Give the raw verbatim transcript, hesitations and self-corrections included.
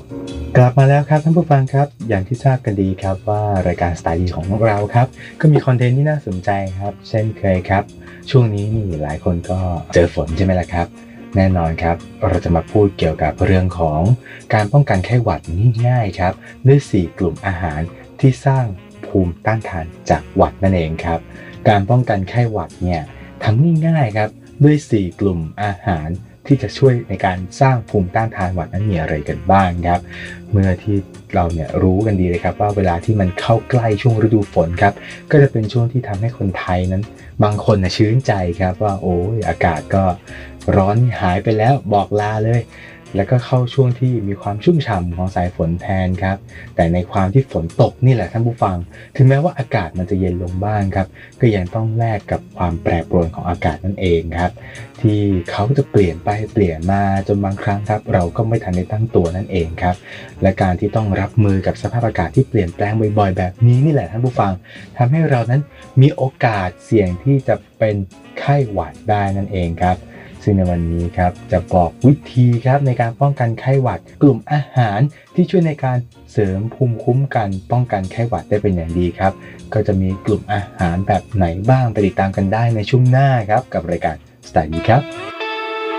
กลับมาแล้วครับท่านผู้ฟังครับอย่างที่ทราบกันดีครับว่ารายการสไตล์ดีของพวกเราครับก็มีคอนเทนต์ที่น่าสนใจครับเช่นเคยครับช่วงนี้นี่หลายคนก็เจอฝนใช่ไหมล่ะครับแน่นอนครับเราจะมาพูดเกี่ยวกับเรื่องของการป้องกันไข้หวัดง่ายๆครับด้วยสี่กลุ่มอาหารที่สร้างภูมิต้านทานจากหวัดนั่นเองครับการป้องกันไข้หวัดเนี่ยทำง่ายๆครับด้วยสี่กลุ่มอาหารที่จะช่วยในการสร้างภูมิต้านทานหวัดนั้นมีอะไรกันบ้างครับ เมื่อที่เราเนี่ยรู้กันดีเลยครับว่าเวลาที่มันเข้าใกล้ช่วงฤดูฝนครับก็จะเป็นช่วงที่ทำให้คนไทยนั้นบางคนนะชื่นใจครับว่าโอ้ยอากาศก็ร้อนหายไปแล้วบอกลาเลยแล้วก็เข้าช่วงที่มีความชุ่มฉ่ำของสายฝนแทนครับแต่ในความที่ฝนตกนี่แหละท่านผู้ฟังถึงแม้ว่าอากาศมันจะเย็นลงบ้างครับก็ยังต้องแลกกับความแปรปรวนของอากาศนั่นเองครับ ที่เขาจะเปลี่ยนไปเปลี่ยนมาจนบางครั้งครับเราก็ไม่ทันได้ตั้งตัวนั่นเองครับและการที่ต้องรับมือกับสภาพอากาศที่เปลี่ยนแปลงบ่อยๆแบบนี้นี่แหละท่านผู้ฟังทำให้เรานั้นมีโอกาสเสี่ยงที่จะเป็นไข้หวัดได้นั่นเองครับซึ่งในวันนี้ครับจะบอกวิธีครับในการป้องกันไข้หวัดกลุ่มอาหารที่ช่วยในการเสริมภูมิคุ้มกันป้องกันไข้หวัดได้เป็นอย่างดีครับก็จะมีกลุ่มอาหารแบบไหนบ้างไปติดตามกันได้ในช่วงหน้าครับกับรายการสไตล์นี้ครับ